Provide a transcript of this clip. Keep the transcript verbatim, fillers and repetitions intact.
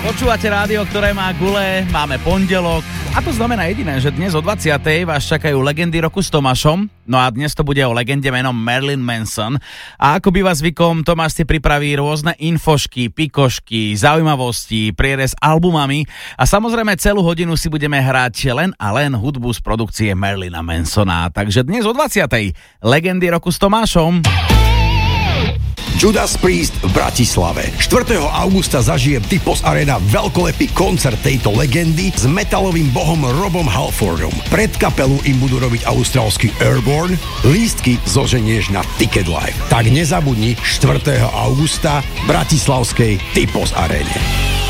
Počúvate rádio, ktoré má gule, máme pondelok a to znamená jediné, že dnes o dvadsiatej vás čakajú legendy roku s Tomášom, no a dnes to bude o legende menom Marilyn Manson a ako býva zvykom, Tomáš si pripraví rôzne infošky, pikošky, zaujímavosti, prierez albumami a samozrejme celú hodinu si budeme hrať len a len hudbu z produkcie Marilyna Mansona, takže dnes o dvadsiatej legendy roku s Tomášom. Judas Priest v Bratislave. štvrtého augusta zažije Typos Arena veľkolepý koncert tejto legendy s metalovým bohom Robom Halfordom. Pred kapelu im budú robiť austrálsky Airborne, lístky zoženieš na Ticket Live. Tak nezabudni štvrtého augusta v bratislavskej Typos Arene.